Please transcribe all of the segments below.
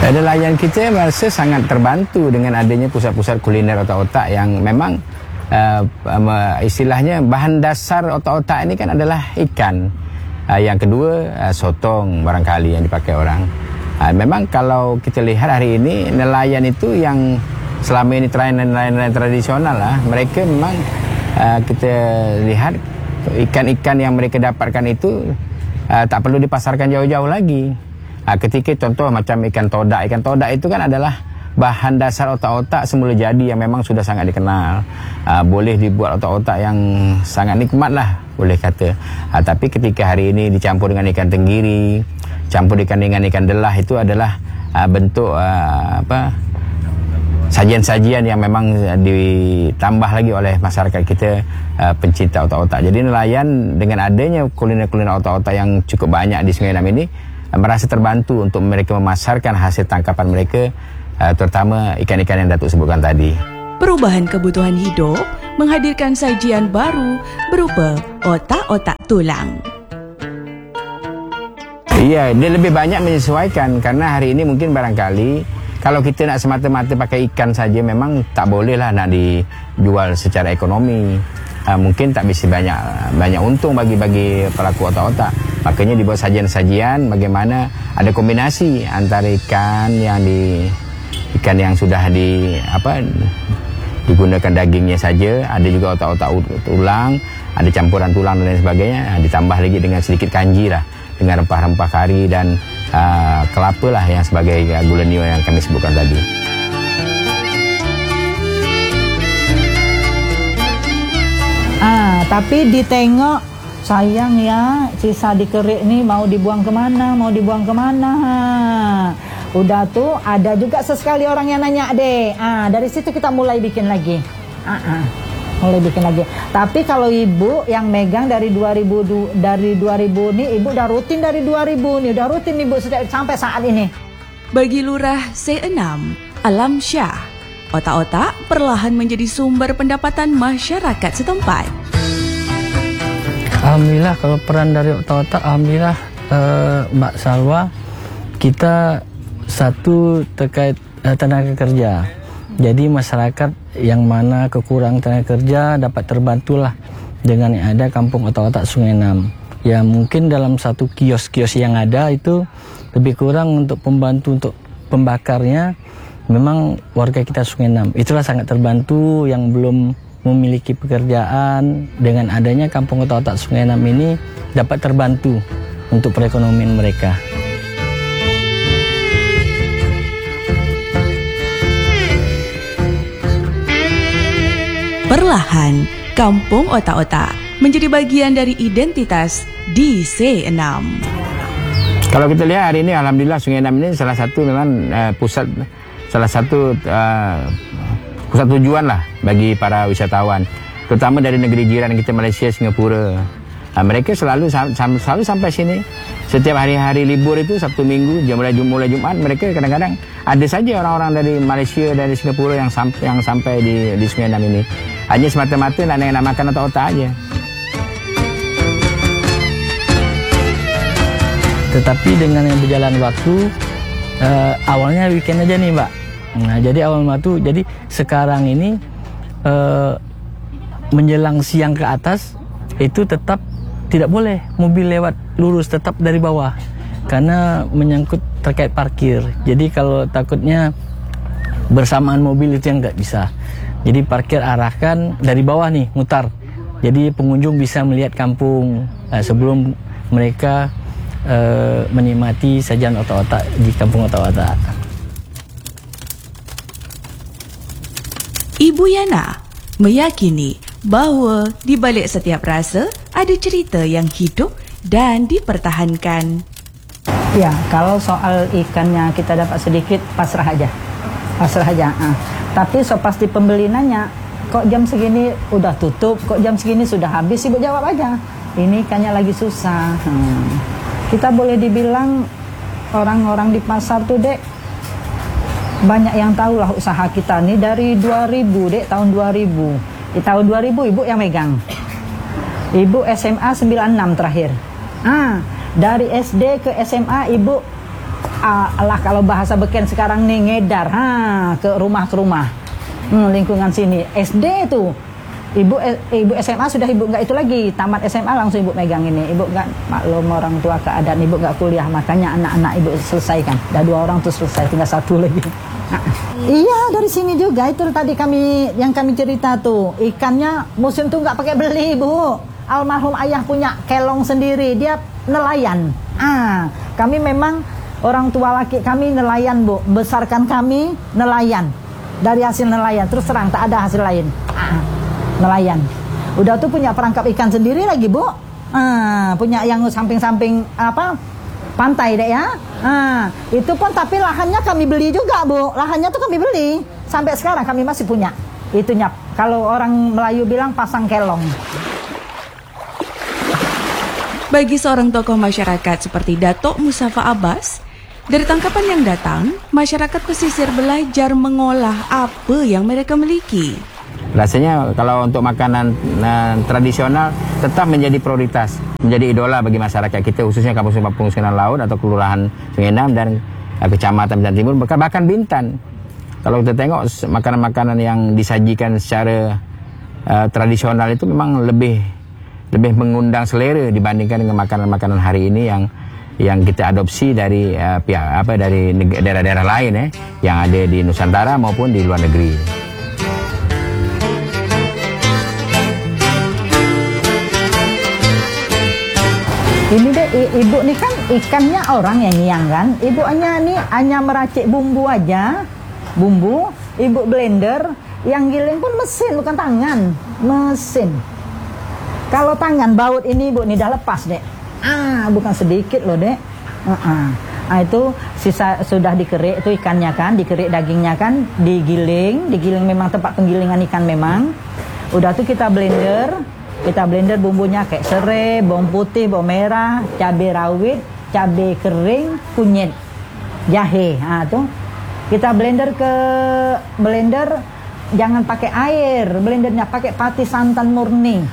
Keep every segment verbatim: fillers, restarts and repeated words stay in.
Nelayan kita merasa sangat terbantu dengan adanya pusat-pusat kuliner otak-otak yang memang uh, uh, istilahnya bahan dasar otak-otak ini kan adalah ikan. Uh, yang kedua uh, sotong barangkali yang dipakai orang. Uh, memang kalau kita lihat hari ini nelayan itu yang selama ini nelayan-nelayan tradisional lah, mereka memang uh, kita lihat ikan-ikan yang mereka dapatkan itu uh, tak perlu dipasarkan jauh-jauh lagi. Ha, ketika contoh macam ikan todak, ikan todak itu kan adalah bahan dasar otak-otak semula jadi yang memang sudah sangat dikenal. Ha, boleh dibuat otak-otak yang sangat nikmat lah boleh kata. Ha, tapi ketika hari ini dicampur dengan ikan tenggiri, campur ikan dengan ikan delah, itu adalah ha, bentuk ha, apa sajian-sajian yang memang ditambah lagi oleh masyarakat kita uh, pencinta otak-otak. Jadi nelayan dengan adanya kuliner-kuliner otak-otak yang cukup banyak di Sungai Enam ini uh, merasa terbantu untuk mereka memasarkan hasil tangkapan mereka, uh, terutama ikan-ikan yang Datuk sebutkan tadi. Perubahan kebutuhan hidup menghadirkan sajian baru berupa otak-otak tulang. Iya, dia lebih banyak menyesuaikan karena hari ini mungkin barangkali kalau kita nak semata-mata pakai ikan saja memang tak boleh lah nak dijual secara ekonomi. Uh, mungkin tak bisa banyak banyak untung bagi bagi pelaku otak-otak. Makanya dibuat sajian-sajian bagaimana ada kombinasi antara ikan yang di ikan yang sudah di apa digunakan dagingnya saja, ada juga otak-otak tulang, ada campuran tulang dan lain sebagainya, ditambah lagi dengan sedikit kanji lah, dengan rempah-rempah kari dan uh, kelapa lah yang sebagai uh, gula nio yang kami sebutkan tadi. Ah, tapi ditengok sayang ya, sisa dikerik ni mau dibuang kemana, mau dibuang kemana. Udah tuh ada juga sesekali orang yang nanya deh. Ah, dari situ kita mulai bikin lagi. Ah, ah. Mulai bikin lagi. Tapi kalau ibu yang megang dari dua ribu dari dua ribu nih, ibu udah rutin dari dua ribu nih, udah rutin ibu sampai saat ini. Bagi Lurah C enam, Alam Syah, otak-otak perlahan menjadi sumber pendapatan masyarakat setempat. Alhamdulillah kalau peran dari otak-otak, alhamdulillah uh, Mbak Salwa, kita satu terkait uh, tenaga kerja. Jadi masyarakat yang mana kekurangan tenaga kerja dapat terbantulah dengan yang ada Kampung Otak-Otak Sungai Enam. Ya mungkin dalam satu kios-kios yang ada itu lebih kurang untuk pembantu untuk pembakarnya memang warga kita Sungai Enam. Itulah sangat terbantu yang belum memiliki pekerjaan, dengan adanya Kampung Otak-Otak Sungai Enam ini dapat terbantu untuk perekonomian mereka. Perlahan, Kampung Otak-Otak menjadi bagian dari identitas di C enam. Kalau kita lihat hari ini, alhamdulillah Sungai Enam ini salah satu memang uh, pusat, salah satu uh, pusat tujuan lah bagi para wisatawan, terutama dari negeri jiran kita Malaysia, Singapura. Uh, mereka selalu sam selalu sampai sini. Setiap hari-hari libur itu Sabtu Minggu, mulai mulai Jumat, mereka kadang-kadang ada saja orang-orang dari Malaysia, dari Singapura yang sampai yang sampai di di Sungai Enam ini. Hanya semata-mata nak nak makan otak-otak aja. Tetapi dengan yang berjalan waktu, uh, awalnya weekend aja nih Mbak. Nah jadi awal waktu, jadi sekarang ini uh, menjelang siang ke atas itu tetap tidak boleh mobil lewat lurus, tetap dari bawah karena menyangkut terkait parkir. Jadi kalau takutnya bersamaan mobil itu yang nggak bisa. Jadi parkir arahkan dari bawah nih, mutar. Jadi pengunjung bisa melihat kampung uh, sebelum mereka uh, menikmati sajian otak-otak di Kampung Otak-Otak. Ibu Yana meyakini bahawa di balik setiap rasa ada cerita yang hidup dan dipertahankan. Ya, kalau soal ikannya kita dapat sedikit, pasrah aja. Pasrah aja. Ah. Tapi so pasti pembeli nanya, kok jam segini udah tutup, kok jam segini sudah habis, ibu jawab aja, ini ikannya lagi susah. Hmm. Kita boleh dibilang orang-orang di pasar tuh dek, banyak yang tahu lah usaha kita nih dari dua ribu dek, tahun dua ribu. Di tahun dua ribu ibu yang megang. Ibu S M A sembilan enam terakhir. Ah, dari S D ke S M A ibu ah, alah kalau bahasa Beken sekarang nih ngedar ha ke rumah ke rumah hmm, lingkungan sini S D itu ibu eh, ibu S M A sudah ibu nggak itu lagi, tamat S M A langsung ibu megang ini, ibu nggak maklum orang tua keadaan ibu nggak kuliah, makanya anak-anak ibu selesaikan, dah dua orang tuh selesai, tinggal satu lagi. Nah, iya dari sini juga itu tadi kami yang kami cerita tuh ikannya musim tuh nggak pakai beli bu, almarhum ayah punya kelong sendiri, dia nelayan. Ah, kami memang orang tua laki kami nelayan bu, besarkan kami nelayan, dari hasil nelayan, terus terang tak ada hasil lain. Ah, nelayan. Udah tuh punya perangkap ikan sendiri lagi bu, ah, punya yang samping-samping apa pantai deh ya. Ah, itu pun tapi lahannya kami beli juga bu, lahannya tuh kami beli, sampai sekarang kami masih punya. Itunya kalau orang Melayu bilang pasang kelong. Bagi seorang tokoh masyarakat seperti Datuk Musafa Abbas, dari tangkapan yang datang, masyarakat pesisir belajar mengolah apa yang mereka miliki. Rasanya kalau untuk makanan uh, tradisional tetap menjadi prioritas, menjadi idola bagi masyarakat kita, khususnya Kampung Sungai Laut atau Kelurahan Sungai Enam dan uh, Kecamatan Bintan Timur, bahkan, bahkan Bintan. Kalau kita tengok makanan-makanan yang disajikan secara uh, tradisional itu memang lebih lebih mengundang selera dibandingkan dengan makanan-makanan hari ini yang yang kita adopsi dari uh, pihak apa dari daerah-daerah lain eh yang ada di Nusantara maupun di luar negeri. Ini deh ibu nih kan ikannya orang yang nyiang kan, ibu hanya nih hanya meracik bumbu aja, bumbu, ibu blender, yang giling pun mesin bukan tangan, mesin. Kalau tangan baut ini ibu nih dah lepas deh, ah bukan sedikit loh deh, uh -uh. Nah, itu sisa sudah dikerik itu ikannya kan, dikerik dagingnya kan, digiling, digiling memang tempat penggilingan ikan memang, udah tuh kita blender. Kita blender bumbunya kayak serai, bawang putih, bawang merah, cabai rawit, cabai kering, kunyit, jahe. Nah, tuh kita blender ke blender, jangan pakai air, blendernya pakai pati santan murni.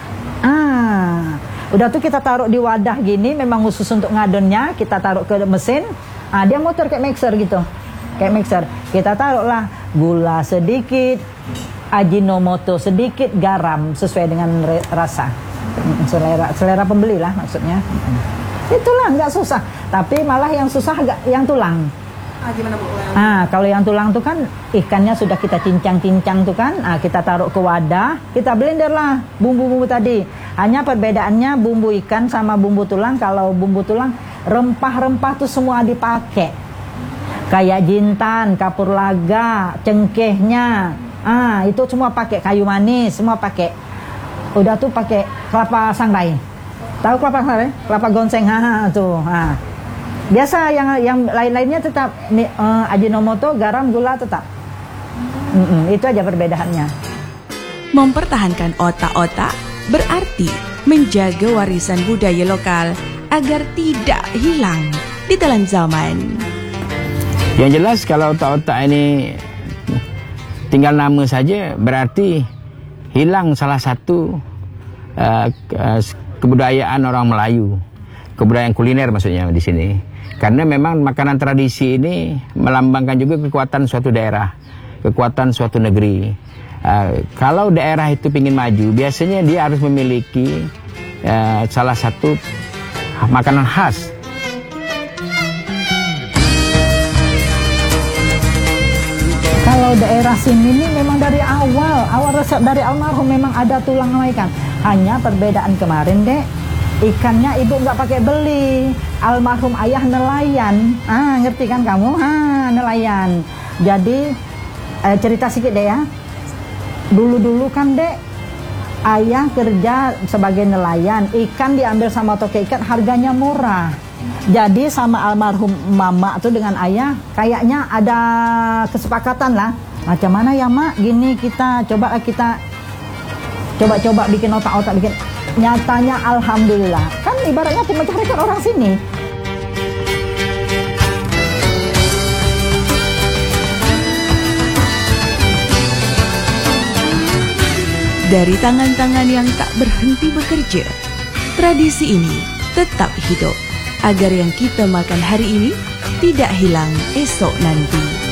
Ah, udah tuh kita taruh di wadah gini, memang khusus untuk ngadonnya, kita taruh ke mesin. Ah, dia muter kayak mixer gitu, kayak mixer. Kita taruhlah gula sedikit, Ajinomoto sedikit, garam sesuai dengan rasa, selera selera pembeli lah maksudnya. Itulah nggak susah, tapi malah yang susah agak yang tulang. Ah, gimana bu? Ah, kalau yang tulang tuh kan ikannya sudah kita cincang-cincang tuh kan, ah, kita taruh ke wadah, kita blender lah bumbu-bumbu tadi. Hanya perbedaannya bumbu ikan sama bumbu tulang. Kalau bumbu tulang rempah-rempah tuh semua dipakai, kayak jintan, kapur laga, cengkehnya. Ah, itu semua pakai kayu manis, semua pakai. Udah tuh pakai kelapa sangrai. Tahu kelapa sangrai? Kelapa gonseng, ha, tuh. Ha. Biasa yang yang lain-lainnya tetap uh, ajinomoto, garam, gula tetap. Mm -mm, itu aja perbedaannya. Mempertahankan otak-otak berarti menjaga warisan budaya lokal agar tidak hilang di telan zaman. Yang jelas kalau otak-otak ini tinggal nama saja berarti hilang salah satu uh, kebudayaan orang Melayu, kebudayaan kuliner maksudnya di sini. Karena memang makanan tradisi ini melambangkan juga kekuatan suatu daerah, kekuatan suatu negeri. Uh, kalau daerah itu ingin maju, biasanya dia harus memiliki uh, salah satu makanan khas. Kalau daerah sini ini memang dari awal, awal resep dari almarhum memang ada tulang ikan. Hanya perbedaan kemarin dek, ikannya ibu nggak pakai beli. Almarhum ayah nelayan, ah ngerti kan kamu? Ah nelayan. Jadi eh, cerita sedikit deh ya. Dulu-dulu kan dek, ayah kerja sebagai nelayan, ikan diambil sama toko ikan harganya murah. Jadi sama almarhum mama tuh dengan ayah kayaknya ada kesepakatan lah. Macam mana ya mak? Gini kita coba kita coba-coba bikin otak-otak bikin. Nyatanya alhamdulillah. Kan ibaratnya mencarikan orang sini. Dari tangan-tangan yang tak berhenti bekerja, tradisi ini tetap hidup. Agar yang kita makan hari ini tidak hilang esok nanti.